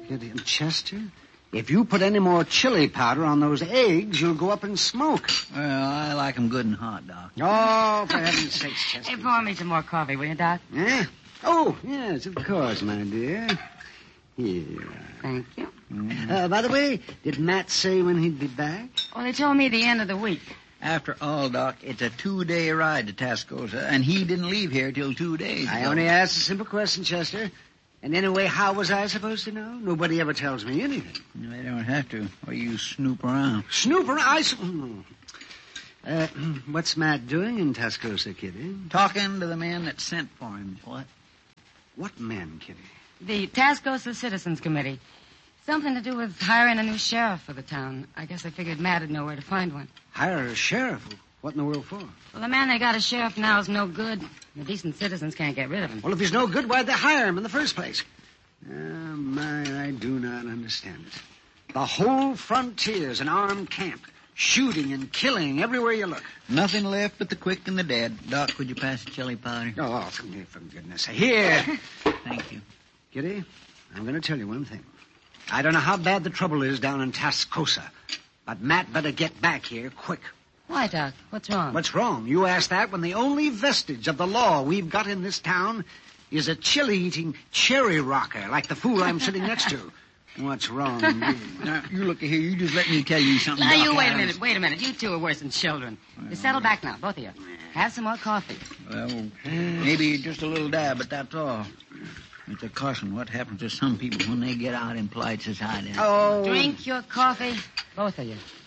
Chester, if you put any more chili powder on those eggs, you'll go up in smoke. Well, I like 'em good and hot, Doc. Oh, for heaven's sakes, Chester. Hey, pour me some more coffee, will you, Doc? Eh? Oh, yes, of course, my dear. Here. Thank you. By the way, did Matt say when he'd be back? Well, they told me the end of the week. After all, Doc, it's a 2-day ride to Tascosa, and he didn't leave here till 2 days ago. I only asked a simple question, Chester. And anyway, how was I supposed to know? Nobody ever tells me anything. They don't have to, or you snoop around. Snoop around? What's Matt doing in Tascosa, Kitty? Talking to the man that sent for him. What? What man, Kitty? The Tascosa Citizens Committee. Something to do with hiring a new sheriff for the town. I guess they figured Matt would know where to find one. Hire a sheriff? What in the world for? Well, the man they got as sheriff now is no good. The decent citizens can't get rid of him. Well, if he's no good, why'd they hire him in the first place? My, I do not understand it. The whole frontier's an armed camp. Shooting and killing everywhere you look. Nothing left but the quick and the dead. Doc, would you pass the chili powder? Oh, for goodness sake. Here. Thank you. Kitty, I'm going to tell you one thing. I don't know how bad the trouble is down in Tascosa, but Matt better get back here quick. Why, Doc? What's wrong? What's wrong? You asked that when the only vestige of the law we've got in this town is a chili-eating cherry rocker like the fool I'm sitting next to. What's wrong? Now, you look here. You just let me tell you something. Now, Doc. you wait a minute. You two are worse than children. You settle back now, both of you. Have some more coffee. Well, maybe just a little dab, but that's all. It's a caution what happens to some people when they get out in polite society. Oh. Drink your coffee, both of you.